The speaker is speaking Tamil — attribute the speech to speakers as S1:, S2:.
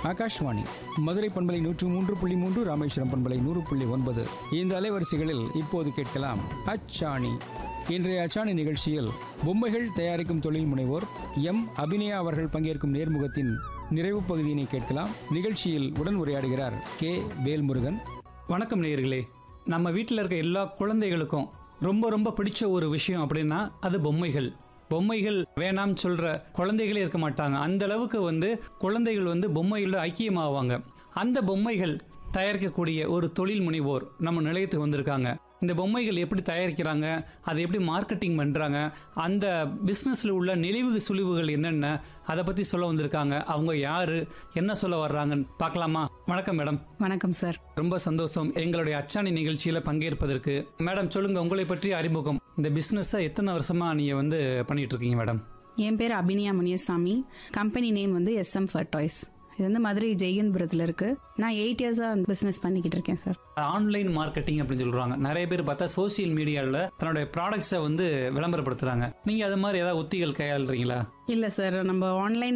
S1: ஆகாஷ்வாணி மதுரை பண்பலை 103.3, ராமேஸ்வரம் பண்பலை 100.9. இந்த அலைவரிசைகளில் இப்போது கேட்கலாம் அச்சாணி. இன்றைய அச்சாணி நிகழ்ச்சியில் பொம்மைகள் தயாரிக்கும் தொழில் முனைவோர் எம் அபிநயா அவர்கள் பங்கேற்கும் நேர்முகத்தின் நிறைவு பகுதியினை கேட்கலாம். நிகழ்ச்சியில் உடன் உரையாடுகிறார் கே வேல்முருகன்.
S2: வணக்கம் நேயர்களே. நம்ம வீட்டில் இருக்க எல்லா குழந்தைகளுக்கும் ரொம்ப ரொம்ப பிடிச்ச ஒரு விஷயம் அப்படின்னா அது பொம்மைகள். பொம்மைகள் வேணாம் சொல்ற குழந்தைகளே இருக்க மாட்டாங்க. அந்த அளவுக்கு குழந்தைகள் பொம்மைகளோட ஐக்கியமாவாங்க. அந்த பொம்மைகள் தயாரிக்கக்கூடிய ஒரு தொழில் முனைவோர் நம்ம நிலையத்துக்கு வந்திருக்காங்க. இந்த பொம்மைகள் எப்படி தயாரிக்கிறாங்க, அதை எப்படி மார்க்கெட்டிங் பண்ணுறாங்க, அந்த பிஸ்னஸில் உள்ள நெளிவு சுழிவுகள் என்னென்ன, அதை பற்றி சொல்ல வந்திருக்காங்க. அவங்க யாரு, என்ன சொல்ல வர்றாங்கன்னு பார்க்கலாமா? வணக்கம் மேடம்.
S3: வணக்கம் சார்.
S2: ரொம்ப சந்தோஷம் எங்களுடைய அச்சாணி நிகழ்ச்சியில் பங்கேற்பதற்கு. மேடம் சொல்லுங்க, உங்களை பற்றி அறிமுகம். இந்த பிஸ்னஸை எத்தனை வருஷமா நீங்க பண்ணிட்டு இருக்கீங்க மேடம்?
S3: என் பேர் Abhinaya Muniyasamy. Company name SM ஃபர் டாய்ஸ். இது மதுரை ஜெயகன்புரத்தில் இருக்கு. நான் 8 இயர்ஸா பிசினஸ் பண்ணிக்கிட்டு இருக்கேன் சார்.
S2: ஆன்லைன் மார்க்கெட்டிங் அப்படின்னு சொல்றாங்க. நிறைய பேர் பார்த்தா சோசியல் மீடியாவில் தன்னுடைய ப்ராடக்ட்ஸை விளம்பரப்படுத்துறாங்க. நீங்க அது மாதிரி ஏதாவது உத்திகள் கையாளுறீங்களா?
S3: இல்ல சார், நம்ம ஆன்லைன்